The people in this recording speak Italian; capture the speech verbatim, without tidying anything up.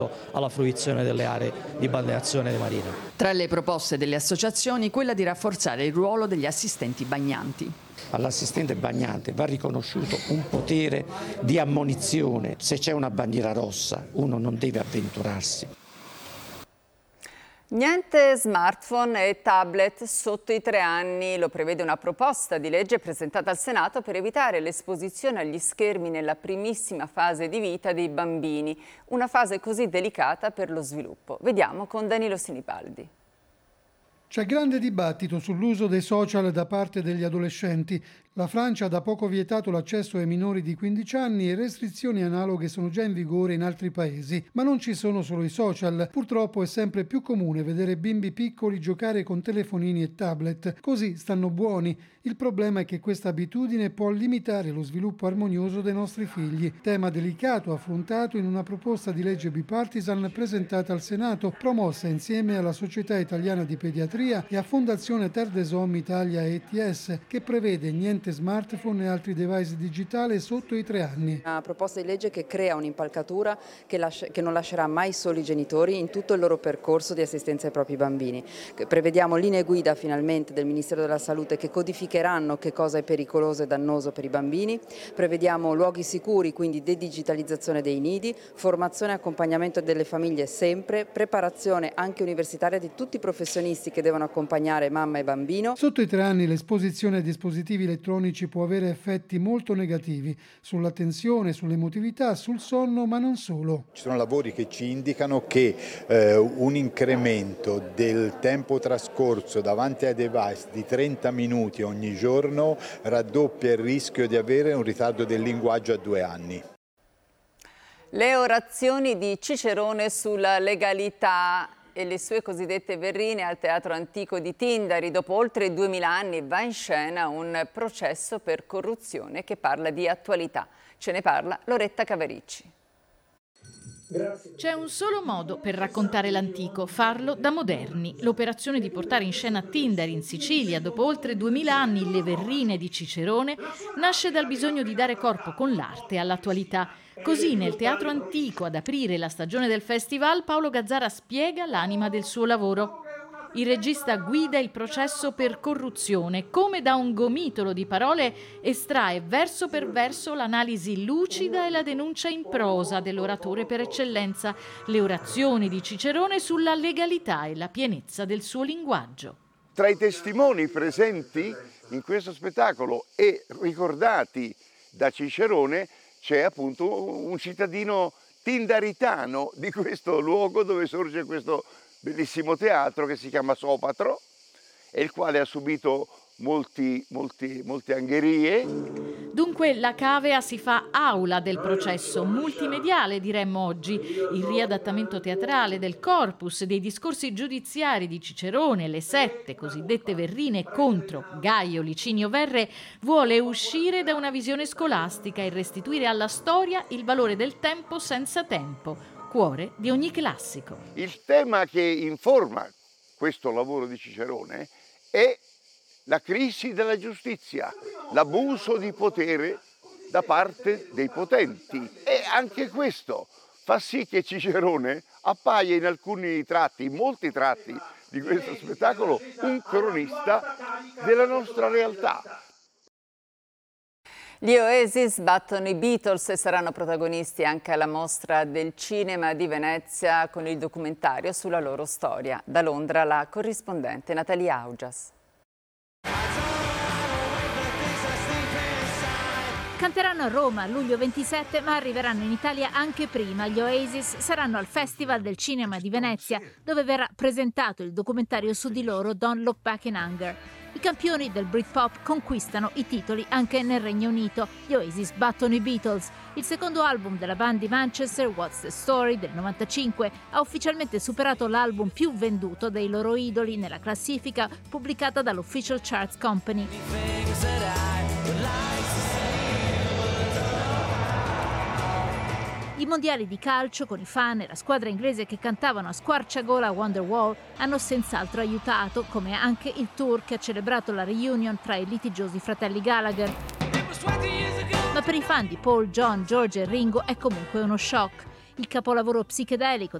alla fruizione delle aree di balneazione marina. Tra le proposte delle associazioni, quella di rafforzare il ruolo degli assistenti bagnanti. All'assistente bagnante va riconosciuto un potere di ammonizione. Se c'è una bandiera rossa, uno non deve avventurarsi. Niente smartphone e tablet sotto i tre anni, lo prevede una proposta di legge presentata al Senato per evitare l'esposizione agli schermi nella primissima fase di vita dei bambini, una fase così delicata per lo sviluppo. Vediamo con Danilo Sinipaldi. C'è grande dibattito sull'uso dei social da parte degli adolescenti. La Francia ha da poco vietato l'accesso ai minori di quindici anni e restrizioni analoghe sono già in vigore in altri paesi. Ma non ci sono solo i social. Purtroppo è sempre più comune vedere bimbi piccoli giocare con telefonini e tablet. Così stanno buoni. Il problema è che questa abitudine può limitare lo sviluppo armonioso dei nostri figli. Tema delicato affrontato in una proposta di legge bipartisan presentata al Senato, promossa insieme alla Società Italiana di Pediatria e a Fondazione Terre des Hommes Italia E T S, che prevede niente smartphone e altri device digitali sotto i tre anni. Una proposta di legge che crea un'impalcatura che, lascia, che non lascerà mai soli i genitori in tutto il loro percorso di assistenza ai propri bambini. Prevediamo linee guida finalmente del Ministero della Salute che codificheranno che cosa è pericoloso e dannoso per i bambini. Prevediamo luoghi sicuri, quindi dedigitalizzazione dei nidi, formazione e accompagnamento delle famiglie sempre, preparazione anche universitaria di tutti i professionisti che devono accompagnare mamma e bambino. Sotto i tre anni l'esposizione ai dispositivi elettronici può avere effetti molto negativi sull'attenzione, sull'emotività, sul sonno, ma non solo. Ci sono lavori che ci indicano che eh, un incremento del tempo trascorso davanti ai device di trenta minuti ogni giorno raddoppia il rischio di avere un ritardo del linguaggio a due anni. Le orazioni di Cicerone sulla legalità e le sue cosiddette verrine al Teatro Antico di Tindari. Dopo oltre duemila anni va in scena un processo per corruzione che parla di attualità. Ce ne parla Loretta Cavaricci. C'è un solo modo per raccontare l'antico, farlo da moderni. L'operazione di portare in scena a Tindari, in Sicilia, dopo oltre duemila anni, le verrine di Cicerone, nasce dal bisogno di dare corpo con l'arte all'attualità. Così nel Teatro Antico, ad aprire la stagione del festival, Paolo Gazzara spiega l'anima del suo lavoro. Il regista guida il processo per corruzione, come da un gomitolo di parole estrae verso per verso l'analisi lucida e la denuncia in prosa dell'oratore per eccellenza, le orazioni di Cicerone sulla legalità e la pienezza del suo linguaggio. Tra i testimoni presenti in questo spettacolo e ricordati da Cicerone c'è appunto un cittadino tindaritano di questo luogo dove sorge questo bellissimo teatro che si chiama Sopatro e il quale ha subito molti, molti, molte angherie. Dunque la cavea si fa aula del processo, multimediale diremmo oggi. Il riadattamento teatrale del corpus dei discorsi giudiziari di Cicerone, le sette cosiddette verrine contro Gaio Licinio Verre, vuole uscire da una visione scolastica e restituire alla storia il valore del tempo senza tempo, cuore di ogni classico. Il tema che informa questo lavoro di Cicerone è la crisi della giustizia, l'abuso di potere da parte dei potenti. E anche questo fa sì che Cicerone appaia in alcuni tratti, in molti tratti di questo spettacolo, un cronista della nostra realtà. Gli Oasis battono i Beatles e saranno protagonisti anche alla Mostra del Cinema di Venezia con il documentario sulla loro storia. Da Londra la corrispondente Natalia Augias. Canteranno a Roma luglio ventisette, ma arriveranno in Italia anche prima. Gli Oasis saranno al Festival del Cinema di Venezia, dove verrà presentato il documentario su di loro Don't Look Back in Anger. I campioni del Britpop conquistano i titoli anche nel Regno Unito. Gli Oasis battono i Beatles. Il secondo album della band di Manchester, What's the Story, del novantacinque, ha ufficialmente superato l'album più venduto dei loro idoli nella classifica pubblicata dall'Official Charts Company. I mondiali di calcio, con i fan e la squadra inglese che cantavano a squarciagola Wonderwall, hanno senz'altro aiutato, come anche il tour che ha celebrato la reunion tra i litigiosi fratelli Gallagher. Ma per i fan di Paul, John, George e Ringo è comunque uno shock. il capolavoro psichedelico